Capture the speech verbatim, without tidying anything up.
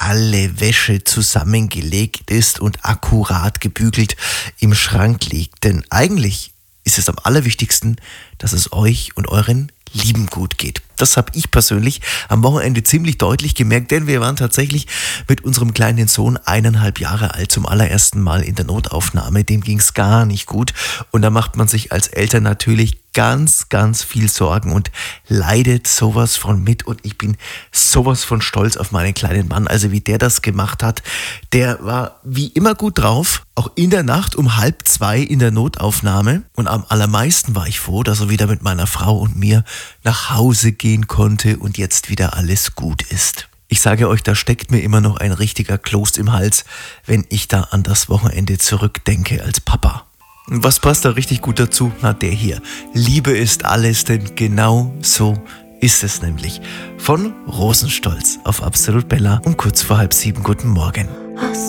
alle Wäsche zusammengelegt ist und akkurat gebügelt im Schrank liegt. Denn eigentlich ist es am allerwichtigsten, dass es euch und euren Lieben gut geht. Das habe ich persönlich am Wochenende ziemlich deutlich gemerkt, denn wir waren tatsächlich mit unserem kleinen Sohn eineinhalb Jahre alt zum allerersten Mal in der Notaufnahme. Dem ging es gar nicht gut und da macht man sich als Eltern natürlich ganz, ganz viel Sorgen und leidet sowas von mit und ich bin sowas von stolz auf meinen kleinen Mann. Also wie der das gemacht hat, der war wie immer gut drauf, auch in der Nacht um halb zwei in der Notaufnahme und am allermeisten war ich froh, dass er wieder mit meiner Frau und mir nach Hause gehen konnte und jetzt wieder alles gut ist. Ich sage euch, da steckt mir immer noch ein richtiger Kloß im Hals, wenn ich da an das Wochenende zurückdenke als Papa. Was passt da richtig gut dazu? Na, der hier. Liebe ist alles, denn genau so ist es nämlich. Von Rosenstolz auf Absolut Bella um kurz vor halb sieben. Guten Morgen.